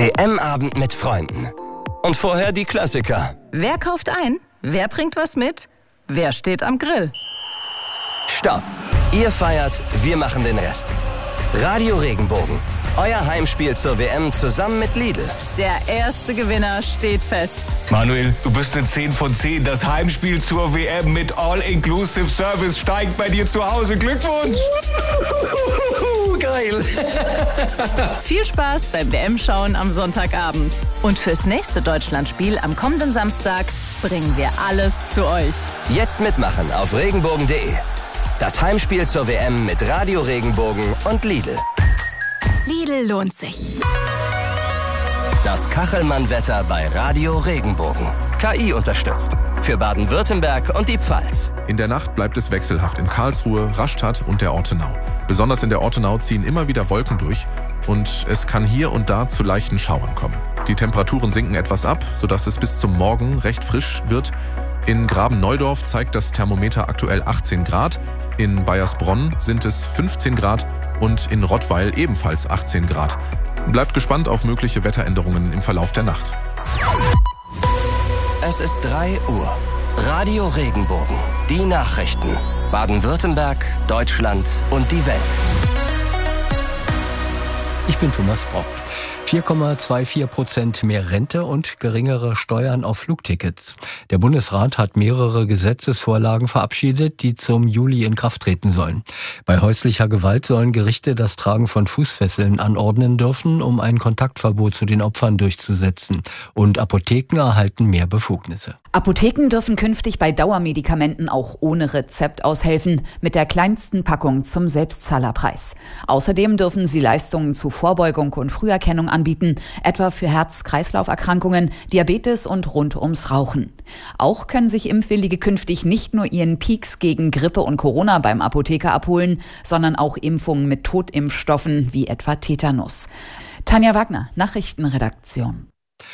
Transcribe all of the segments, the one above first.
WM-Abend mit Freunden. Und vorher die Klassiker. Wer kauft ein? Wer bringt was mit? Wer steht am Grill? Stopp! Ihr feiert, wir machen den Rest. Radio Regenbogen. Euer Heimspiel zur WM zusammen mit Lidl. Der erste Gewinner steht fest. Manuel, du bist eine 10 von 10. Das Heimspiel zur WM mit All-Inclusive Service steigt bei dir zu Hause. Glückwunsch! Geil! Viel Spaß beim WM-Schauen am Sonntagabend. Und fürs nächste Deutschlandspiel am kommenden Samstag bringen wir alles zu euch. Jetzt mitmachen auf regenbogen.de. Das Heimspiel zur WM mit Radio Regenbogen und Lidl. Lidl lohnt sich. Das Kachelmann-Wetter bei Radio Regenbogen. KI unterstützt. Für Baden-Württemberg und die Pfalz. In der Nacht bleibt es wechselhaft in Karlsruhe, Rastatt und der Ortenau. Besonders in der Ortenau ziehen immer wieder Wolken durch und es kann hier und da zu leichten Schauern kommen. Die Temperaturen sinken etwas ab, sodass es bis zum Morgen recht frisch wird. In Graben-Neudorf zeigt das Thermometer aktuell 18 Grad, in Baiersbronn sind es 15 Grad und in Rottweil ebenfalls 18 Grad. Bleibt gespannt auf mögliche Wetteränderungen im Verlauf der Nacht. Es ist 3 Uhr. Radio Regenbogen. Die Nachrichten. Baden-Württemberg, Deutschland und die Welt. Ich bin Thomas Brock. 4,24% mehr Rente und geringere Steuern auf Flugtickets. Der Bundesrat hat mehrere Gesetzesvorlagen verabschiedet, die zum Juli in Kraft treten sollen. Bei häuslicher Gewalt sollen Gerichte das Tragen von Fußfesseln anordnen dürfen, um ein Kontaktverbot zu den Opfern durchzusetzen. Und Apotheken erhalten mehr Befugnisse. Apotheken dürfen künftig bei Dauermedikamenten auch ohne Rezept aushelfen, mit der kleinsten Packung zum Selbstzahlerpreis. Außerdem dürfen sie Leistungen zu Vorbeugung und Früherkennung anbieten, etwa für Herz-Kreislauf-Erkrankungen, Diabetes und rund ums Rauchen. Auch können sich Impfwillige künftig nicht nur ihren Peaks gegen Grippe und Corona beim Apotheker abholen, sondern auch Impfungen mit Totimpfstoffen wie etwa Tetanus. Tanja Wagner, Nachrichtenredaktion.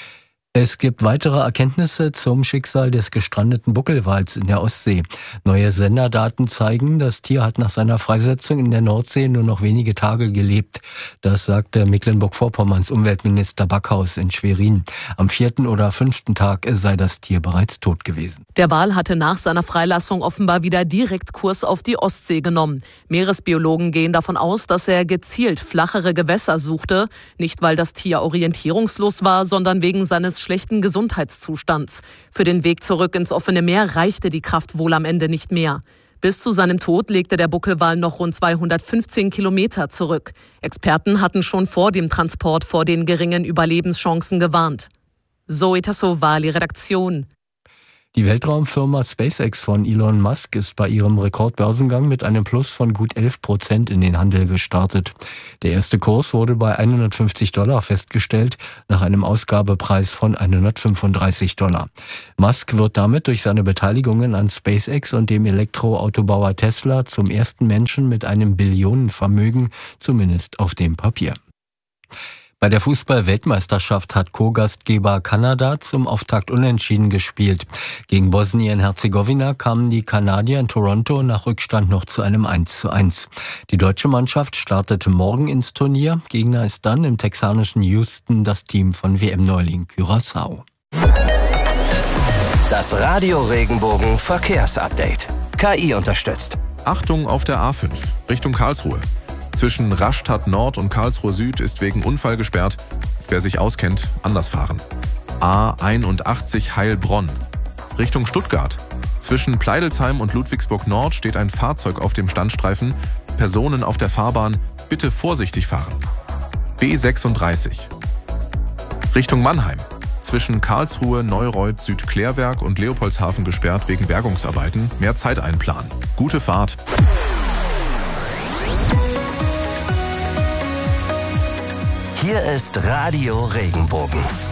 Es gibt weitere Erkenntnisse zum Schicksal des gestrandeten Buckelwals in der Ostsee. Neue Senderdaten zeigen, das Tier hat nach seiner Freisetzung in der Nordsee nur noch wenige Tage gelebt. Das sagte Mecklenburg-Vorpommerns Umweltminister Backhaus in Schwerin. Am 4. oder 5. Tag sei das Tier bereits tot gewesen. Der Wal hatte nach seiner Freilassung offenbar wieder direkt Kurs auf die Ostsee genommen. Meeresbiologen gehen davon aus, dass er gezielt flachere Gewässer suchte. Nicht, weil das Tier orientierungslos war, sondern wegen seines schlechten Gesundheitszustands. Für den Weg zurück ins offene Meer reichte die Kraft wohl am Ende nicht mehr. Bis zu seinem Tod legte der Buckelwal noch rund 215 Kilometer zurück. Experten hatten schon vor dem Transport vor den geringen Überlebenschancen gewarnt. Zoe Tassovali, Redaktion. Die Weltraumfirma SpaceX von Elon Musk ist bei ihrem Rekordbörsengang mit einem Plus von gut 11% in den Handel gestartet. Der erste Kurs wurde bei $150 festgestellt, nach einem Ausgabepreis von $135. Musk wird damit durch seine Beteiligungen an SpaceX und dem Elektroautobauer Tesla zum ersten Menschen mit einem Billionenvermögen, zumindest auf dem Papier. Bei der Fußball-Weltmeisterschaft hat Co-Gastgeber Kanada zum Auftakt unentschieden gespielt. Gegen Bosnien-Herzegowina kamen die Kanadier in Toronto nach Rückstand noch zu einem 1:1. Die deutsche Mannschaft startete morgen ins Turnier. Gegner ist dann im texanischen Houston das Team von WM-Neuling Curaçao. Das Radio Regenbogen Verkehrsupdate. KI unterstützt. Achtung auf der A5 Richtung Karlsruhe. Zwischen Rastatt Nord und Karlsruhe Süd ist wegen Unfall gesperrt. Wer sich auskennt, anders fahren. A81 Heilbronn. Richtung Stuttgart. Zwischen Pleidelsheim und Ludwigsburg Nord steht ein Fahrzeug auf dem Standstreifen. Personen auf der Fahrbahn, bitte vorsichtig fahren. B36. Richtung Mannheim. Zwischen Karlsruhe, Neureuth, Südklärwerk und Leopoldshafen gesperrt wegen Bergungsarbeiten. Mehr Zeit einplanen. Gute Fahrt. Hier ist Radio Regenbogen.